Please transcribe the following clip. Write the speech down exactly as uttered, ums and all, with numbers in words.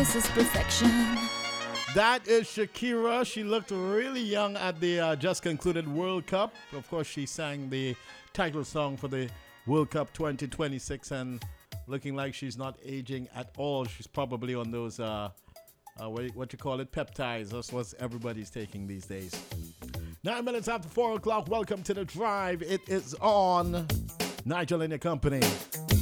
this is perfection. That is Shakira. She looked really young at the uh, just concluded World Cup. Of course, she sang the title song for the World Cup twenty twenty-six and looking like she's not aging at all. She's probably on those, uh, uh, what, what you call it, peptides. That's what everybody's taking these days. Nine minutes after four o'clock. Welcome to The Drive. It is on. Nigel and your company.